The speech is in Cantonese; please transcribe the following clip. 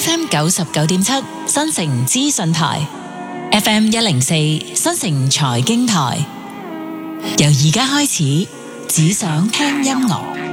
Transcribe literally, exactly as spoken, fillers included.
F M 九十九點七新城資訊台，F M 一零四新城財經台。由而家開始，只想聽音樂。